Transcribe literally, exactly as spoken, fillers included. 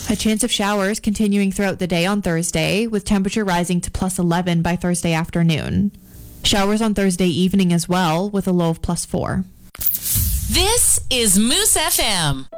A chance of showers continuing throughout the day on Thursday, with temperature rising to plus eleven by Thursday afternoon. Showers on Thursday evening as well, with a low of plus four. This is Moose F M.